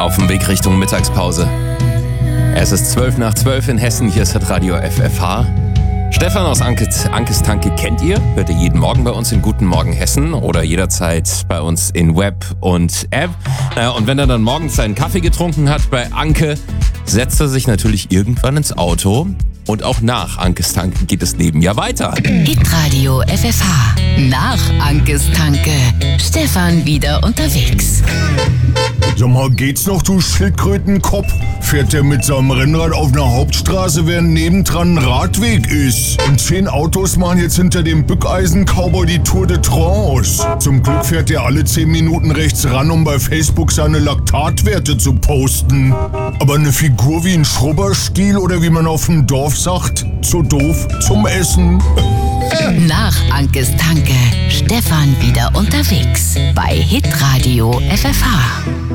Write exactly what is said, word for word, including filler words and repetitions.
auf dem Weg Richtung Mittagspause. Es ist zwölf nach zwölf in Hessen, hier ist das Radio F F H. Stefan aus Ankes, Ankes Tanke kennt ihr, hört ihr jeden Morgen bei uns in Guten Morgen Hessen oder jederzeit bei uns in Web und App. Naja, und wenn er dann morgens seinen Kaffee getrunken hat bei Anke, setzt er sich natürlich irgendwann ins Auto. Und auch nach Ankes Tanke geht das Leben ja weiter. Hitradio F F H. Nach Ankes Tanke. Stefan wieder unterwegs. Sag mal, geht's noch, du Schildkrötenkopf? Fährt der mit seinem Rennrad auf einer Hauptstraße, während nebendran ein Radweg ist? Und zehn Autos machen jetzt hinter dem Bückeisen-Cowboy die Tour de France. Zum Glück fährt er alle zehn Minuten rechts ran, um bei Facebook seine Laktatwerte zu posten. Aber eine Figur wie ein Schrubberstiel oder wie man auf dem Dorf sagt, zu doof zum Essen. Nach Ankes Tanke. Stefan wieder unterwegs. Bei Hitradio F F H.